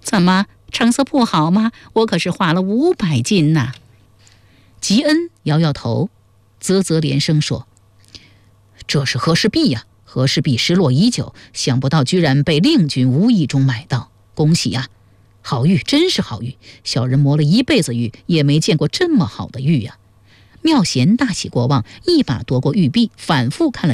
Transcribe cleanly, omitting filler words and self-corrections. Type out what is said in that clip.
怎么，成色不好吗？我可是花了500斤呐。吉恩摇摇头，啧啧连声说：“这是和氏璧呀！和氏璧失落已久，想不到居然被令君无意中买到，恭喜呀！好玉，真是好玉！小人磨了一辈子玉，也没见过这么好的玉呀！”妙贤大喜过望，一把夺过玉璧，反复看了